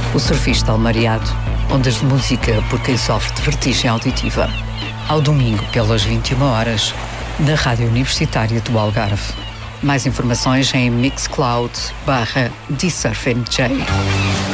O Surfista Almariado, ondas de música por quem sofre de vertigem auditiva. Ao domingo, pelas 21 horas, na Rádio Universitária do Algarve. Mais informações em Mixcloud/TheSurfingJ.